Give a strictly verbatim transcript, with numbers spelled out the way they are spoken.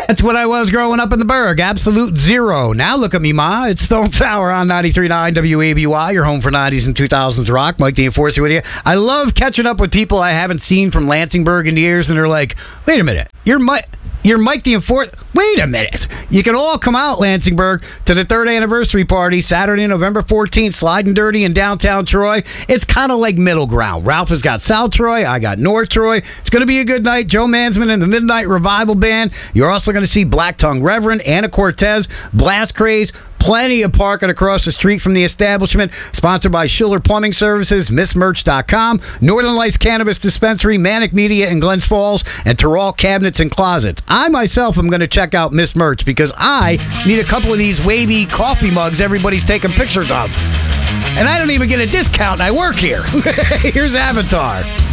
That's what I was growing up in the Burgh. Absolute zero. Now look at me, ma. It's Stone Sour on ninety-three point nine W A B Y, your home for nineties and two thousands rock. Mike the Enforcer with you. I love catching up with people I haven't seen from Lansingburg in years, and they're like, wait a minute, you're Mike... You're Mike the Enforcer. Wait a minute. You can all come out, Lansingburg, to the third anniversary party, Saturday, November fourteenth, Sliding Dirty in downtown Troy. It's kind of like middle ground. Ralph has got South Troy. I got North Troy. It's going to be a good night. Joe Mansman and the Midnight Revival Band. You're also going to see Black Tongue Reverend, Anna Cortez, Blast Craze, plenty of parking across the street from the establishment. Sponsored by Schiller Plumbing Services, miss merch dot com, Northern Lights Cannabis Dispensary, Manic Media in Glens Falls, and Terrell Cabinets and Closets. I myself am going to check out Miss Merch because I need a couple of these wavy coffee mugs everybody's taking pictures of. And I don't even get a discount and I work here. Here's Avatar.